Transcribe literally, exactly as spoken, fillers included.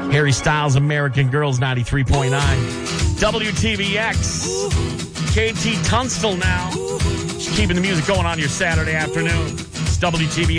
Harry Styles, American Girls, ninety-three point nine. W T V X. K T Tunstall now. Just keeping the music going on your Saturday afternoon. It's W T V X.